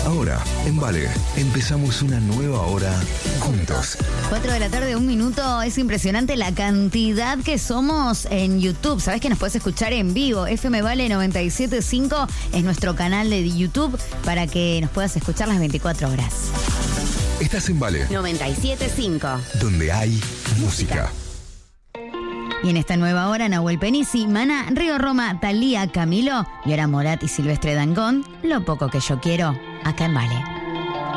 Ahora, en Vale, empezamos una nueva hora juntos. 4 de la tarde, 1 minuto. Es impresionante la cantidad que somos en YouTube. Sabés que nos puedes escuchar en vivo. FM Vale 97.5 es nuestro canal de YouTube para que nos puedas escuchar las 24 horas. Estás en Vale, 97.5. donde hay música. Y en esta nueva hora, Nahuel Penisi, Maná, Río Roma, Thalía, Camilo y ahora Morat y Silvestre Dangond. Lo poco que yo quiero, acá en Vale.